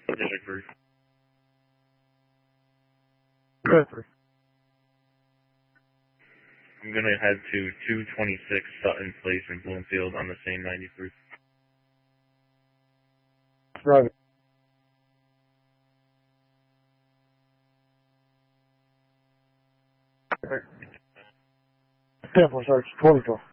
District 3. Good. I'm going to head to 226 Sutton Place in Bloomfield on the same 93. Right. 10 for search 24.